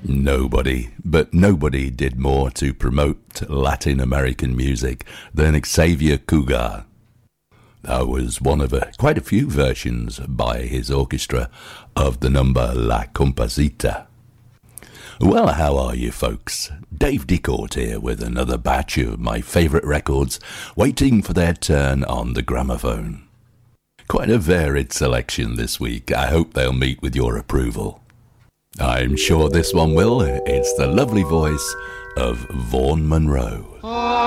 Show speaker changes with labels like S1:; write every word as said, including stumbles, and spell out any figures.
S1: Nobody, but nobody did more to promote Latin American music than Xavier Cugat. That was one of a, quite a few versions by his orchestra of the number La Compasita. Well, how are you folks? Dave Decourt here with another batch of my favourite records waiting for their turn on the gramophone. Quite a varied selection this week. I hope they'll meet with your approval. I'm sure this one will. It's the lovely voice of Vaughn Monroe.